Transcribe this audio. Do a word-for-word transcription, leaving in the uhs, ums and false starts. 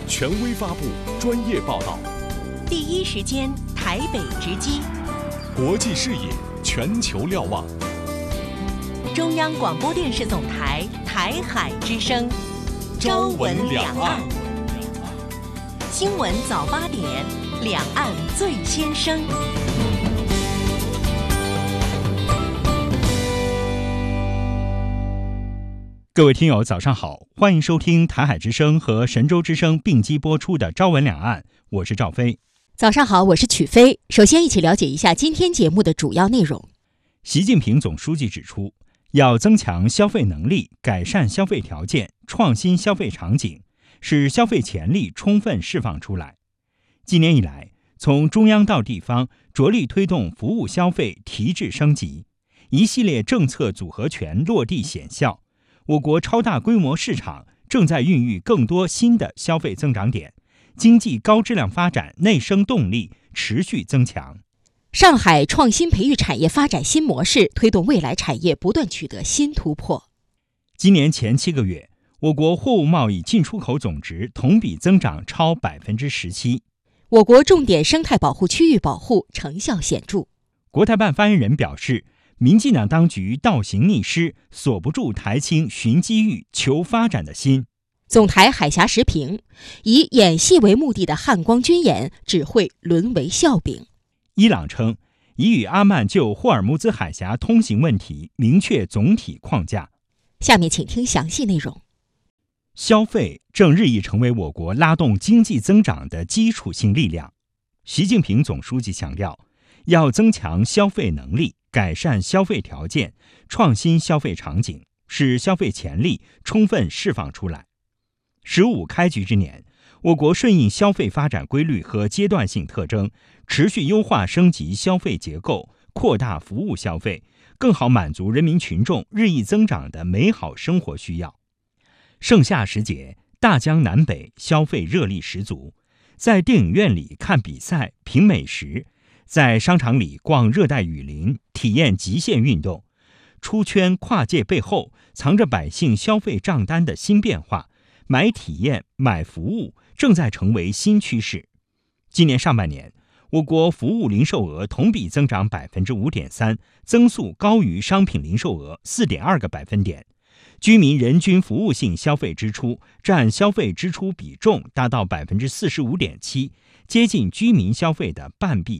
权威发布，专业报道， 第一时间台北直击， 国际视野，全球瞭望。 中央广播电视总台台海之声，朝闻两岸。新闻早八点，两岸最先声。 各位听友早上好，欢迎收听台海之声和神州之声并机播出的朝闻两岸，我是赵飞。 早上好，我是曲飞。首先一起了解一下今天节目的主要内容。 习近平总书记指出，要增强消费能力，改善消费条件，创新消费场景，使消费潜力充分释放出来。今年以来，从中央到地方，着力推动服务消费提质升级，一系列政策组合拳落地显效。我国超大规模市场正在孕育更多新的消费增长点，经济高质量发展内生动力持续增强。 上海创新培育产业发展新模式，推动未来产业不断取得新突破。 今年前七个月，我国货物贸易进出口总值同比增长超百分之十七。 我国重点生态保护区域保护成效显著。 国台办发言人表示，民进党当局倒行逆施，锁不住台青寻机遇、求发展的心。 总台海峡时评，以演戏为目的的汉光军演只会沦为笑柄。 伊朗称，已与阿曼就霍尔木兹海峡通行问题明确总体框架。 下面请听详细内容。 消费正日益成为我国拉动经济增长的基础性力量。习近平总书记强调，要增强消费能力，改善消费条件，创新消费场景，使消费潜力充分释放出来。十五开局之年，我国顺应消费发展规律和阶段性特征，持续优化升级消费结构，扩大服务消费，更好满足人民群众日益增长的美好生活需要。盛夏时节，大江南北消费热力十足，在电影院里看比赛、品美食，在商场里逛热带雨林，体验极限运动。出圈跨界背后，藏着百姓消费账单的新变化，买体验、买服务正在成为新趋势。今年上半年，我国服务零售额同比增长 百分之五点三， 增速高于商品零售额 四点二个百分点。居民人均服务性消费支出占消费支出比重达到 百分之四十五点七， 接近居民消费的半壁